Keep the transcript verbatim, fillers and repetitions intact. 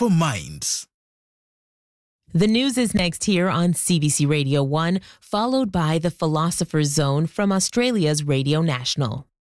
for minds. The news is next here on C B C Radio one, followed by the Philosopher's Zone from Australia's Radio National.